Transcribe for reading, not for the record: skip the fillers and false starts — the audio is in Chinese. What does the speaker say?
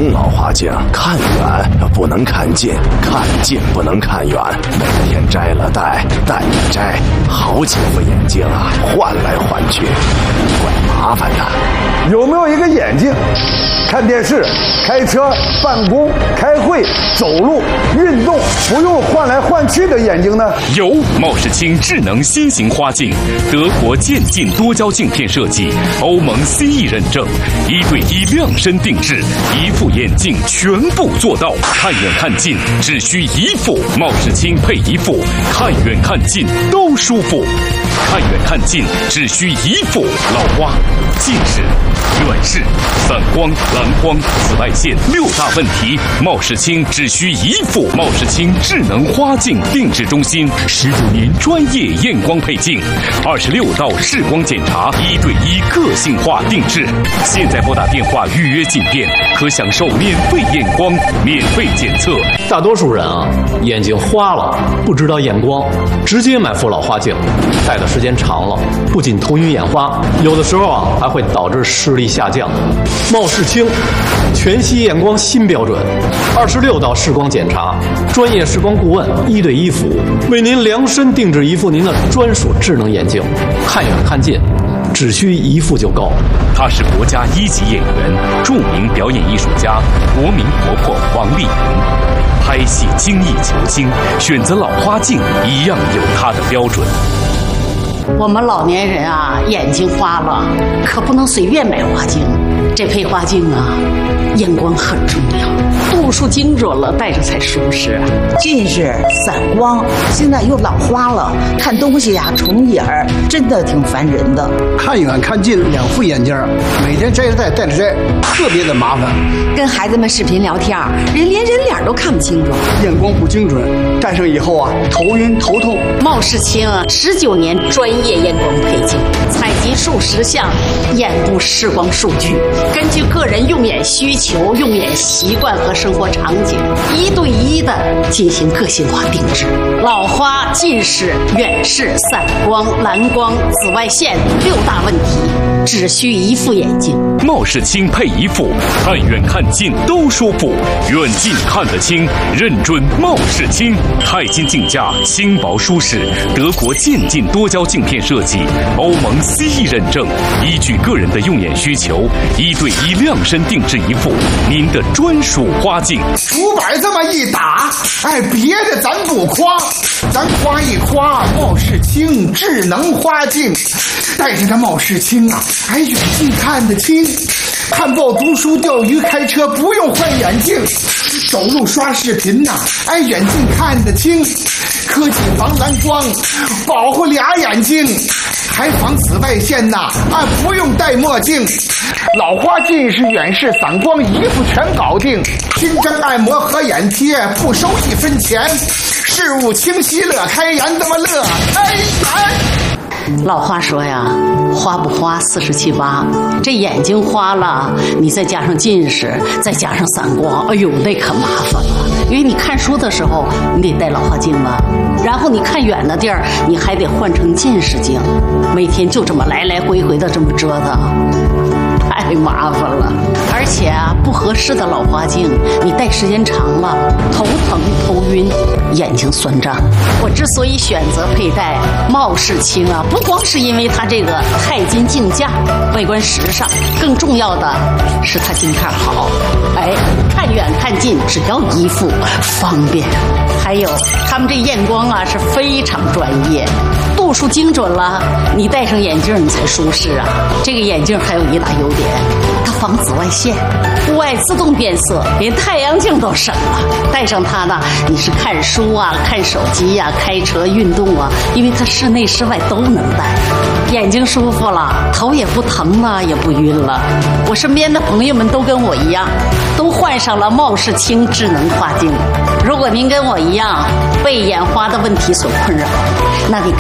通老花镜，看远不能看近，看近不能看远，每天摘了戴，戴了摘，好几副眼镜啊，换来换去，怪麻烦的。 有没有一个眼镜，看电视、开车、办公、开会、走路、运动不用换来换去的眼睛呢？ 有，茂世清智能新型花镜，德国渐进多焦镜片设计，欧盟 CE 认证，1对1量身定制，一副眼镜全部做到，看远看近只需一副，茂世清配一副，看远看近都舒服。看远看近只需一副，老花、近视、远视、散光、蓝光、紫外线6大问题，茂世清只需一副。茂世清智能花镜定制中心，19年专业验光配镜，26道视光检查，1对1个性化定制。现在拨打电话预约进店，可享受免费验光、免费检测。 大多数人啊，眼睛花了不知道验光，直接买副老花镜，戴的时间长了，不仅头晕眼花，有的时候啊还会导致视力下降。茂世清全息验光新标准，26道视光检查，专业视光顾问1对1服务，为您量身定制一副您的专属智能眼镜，看远看近只需一副就够。 他是国家1级演员，著名表演艺术家，国民婆婆王丽云。拍戏精益求精，选择老花镜一样有它的标准。 我们老年人啊，眼睛花了，可不能随便买花镜。这配花镜啊，验光很重要，度数精准了，戴着才舒适。 近视、散光，现在又老花了，看东西呀重影儿，真的挺烦人的。 看远看近2副眼镜，每天摘着戴，戴着摘，特别的麻烦。 跟孩子们视频聊天，连人脸都看不清楚， 验光不精准，戴上以后啊，头晕头痛。 茂世清19年专业验光配镜，采集数十项眼部视光数据，根据个人用眼需求、用眼习惯和生活场景，1对1的进行个性化定制。老花、近视、远视、散光、蓝光、紫外线6大问题，只需一副眼镜。 茂世清配一副，看远看近都舒服，远近看得清，认准茂世清。钛金镜架，轻薄舒适，德国渐进多焦镜片设计，欧盟 CE 认证，依据个人的用眼需求，1对1量身定制一副，您的专属花镜。 5百这么一打，哎，别的咱不夸，咱夸一夸茂世清智能花镜。戴着这茂世清啊，哎，远近看得清，看报读书、钓鱼、开车不用换眼镜，走路刷视频呐，哎，远近看得清，科技防蓝光，保护俩眼睛，还防紫外线呐，啊，不用戴墨镜。老花、近视、远视、散光一副全搞定，新增按摩和眼贴不收1分钱，事物清晰乐开颜，这么乐开颜。 老话说呀，花不花47八，这眼睛花了，你再加上近视，再加上散光，哎呦，那可麻烦了。因为你看书的时候，你得戴老花镜吧，然后你看远的地儿，你还得换成近视镜，每天就这么来来回回的这么折腾，太麻烦了。而且啊，不合适的老花镜，你戴时间长了，头疼、头晕、眼睛酸胀。我之所以选择佩戴茂世清啊，不光是因为它这个钛金镜架外观时尚，更重要的是它镜片好，哎，看远看近只要一副，方便。还有他们这验光啊是非常专业，度数精准了，你戴上眼镜你才舒适啊。这个眼镜还有一大优点，它防紫外线，户外自动变色，连太阳镜都省了。戴上它呢，你是看书啊、看手机啊、开车、运动啊，因为它室内室外都能戴，眼睛舒服了，头也不疼了，也不晕了。我身边的朋友们都跟我一样，都换上了茂世清智能花镜。如果您跟我一样被眼花的问题所困扰，那你